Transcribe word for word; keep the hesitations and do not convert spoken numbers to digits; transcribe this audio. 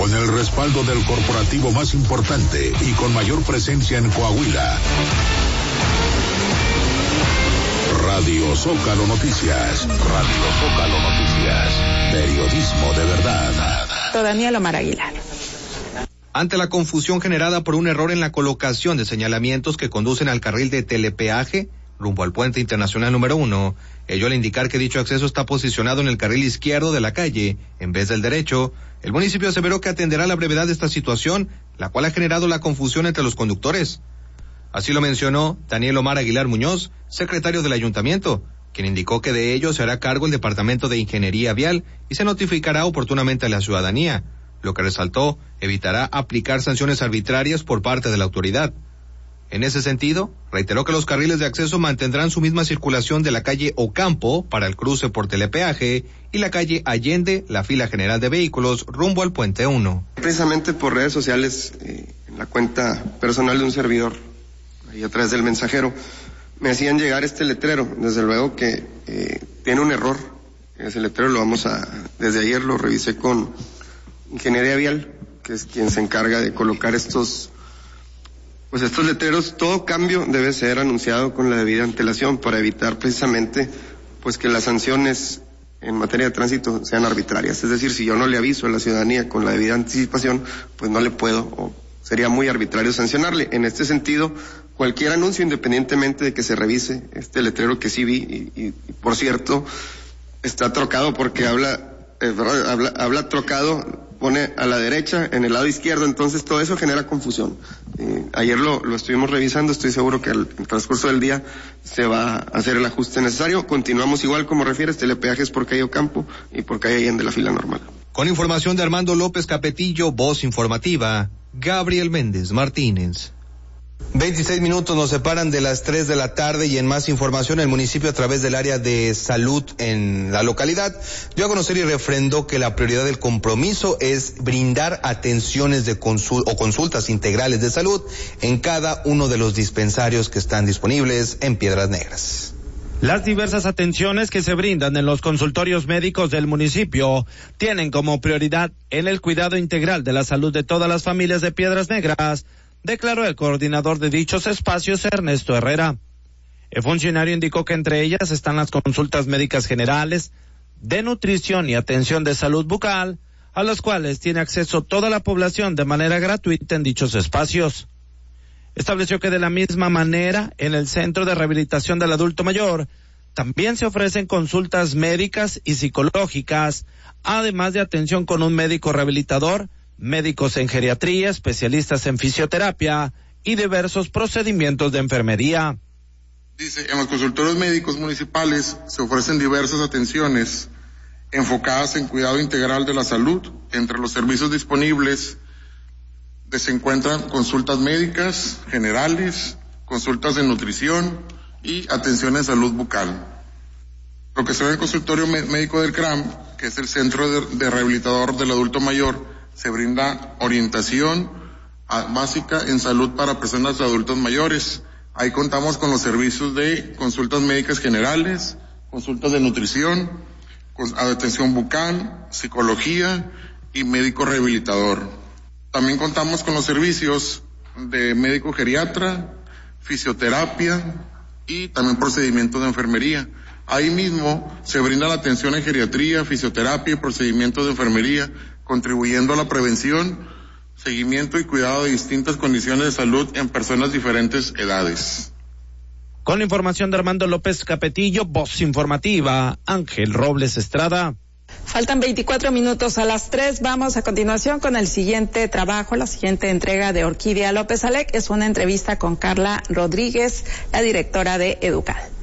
Con el respaldo del corporativo más importante y con mayor presencia en Coahuila. Radio Zócalo Noticias. Radio Zócalo Noticias. Periodismo de verdad. Daniel Omar Aguilar. Ante la confusión generada por un error en la colocación de señalamientos que conducen al carril de telepeaje rumbo al puente internacional número uno, ello al indicar que dicho acceso está posicionado en el carril izquierdo de la calle en vez del derecho, el municipio aseveró que atenderá a la brevedad de esta situación, la cual ha generado la confusión entre los conductores. Así lo mencionó Daniel Omar Aguilar Muñoz, secretario del ayuntamiento, quien indicó que de ello se hará cargo el Departamento de Ingeniería Vial y se notificará oportunamente a la ciudadanía, lo que resaltó evitará aplicar sanciones arbitrarias por parte de la autoridad. En ese sentido, reiteró que los carriles de acceso mantendrán su misma circulación de la calle Ocampo para el cruce por telepeaje y la calle Allende, la fila general de vehículos rumbo al puente uno. Precisamente por redes sociales, eh, en la cuenta personal de un servidor, ahí a través del mensajero, me hacían llegar este letrero. Desde luego que eh, tiene un error. Ese letrero lo vamos a, desde ayer lo revisé con Ingeniería Vial, que es quien se encarga de colocar estos, pues estos letreros. Todo cambio debe ser anunciado con la debida antelación para evitar precisamente, pues que las sanciones en materia de tránsito sean arbitrarias. Es decir, si yo no le aviso a la ciudadanía con la debida anticipación, pues no le puedo, o sería muy arbitrario sancionarle. En este sentido, cualquier anuncio, independientemente de que se revise este letrero que sí vi, y, y, y por cierto, está trocado porque habla, eh, habla, habla trocado, pone a la derecha, en el lado izquierdo, entonces todo eso genera confusión. Eh, ayer lo, lo estuvimos revisando, estoy seguro que al el transcurso del día se va a hacer el ajuste necesario. Continuamos igual como refieres, telepeajes por calle Ocampo y por calle Allende, la fila normal. Con información de Armando López Capetillo, voz informativa, Gabriel Méndez Martínez. veintiséis minutos nos separan de las tres de la tarde y en más información el municipio a través del área de salud en la localidad dio a conocer y refrendó que la prioridad del compromiso es brindar atenciones de consul o consultas integrales de salud en cada uno de los dispensarios que están disponibles en Piedras Negras. Las diversas atenciones que se brindan en los consultorios médicos del municipio tienen como prioridad en el cuidado integral de la salud de todas las familias de Piedras Negras, declaró el coordinador de dichos espacios, Ernesto Herrera. El funcionario indicó que entre ellas están las consultas médicas generales, de nutrición y atención de salud bucal, a las cuales tiene acceso toda la población de manera gratuita en dichos espacios. Estableció que de la misma manera, en el Centro de Rehabilitación del Adulto Mayor, también se ofrecen consultas médicas y psicológicas, además de atención con un médico rehabilitador, médicos en geriatría, especialistas en fisioterapia y diversos procedimientos de enfermería. Dice, en los consultorios médicos municipales se ofrecen diversas atenciones enfocadas en cuidado integral de la salud. Entre los servicios disponibles se encuentran consultas médicas generales, consultas de nutrición y atención en salud bucal. Lo que se ve en el consultorio médico del C R A M, que es el Centro de, de Rehabilitador del Adulto Mayor, se brinda orientación a, básica en salud para personas y adultos mayores. Ahí contamos con los servicios de consultas médicas generales, consultas de nutrición, atención bucal, psicología y médico rehabilitador. También contamos con los servicios de médico geriatra, fisioterapia y también procedimientos de enfermería. Ahí mismo se brinda la atención en geriatría, fisioterapia y procedimientos de enfermería, contribuyendo a la prevención, seguimiento y cuidado de distintas condiciones de salud en personas de diferentes edades. Con información de Armando López Capetillo, voz informativa, Ángel Robles Estrada. Faltan veinticuatro minutos a las tres. Vamos a continuación con el siguiente trabajo, la siguiente entrega de Orquídea López Alec. Es una entrevista con Carla Rodríguez, la directora de Educal.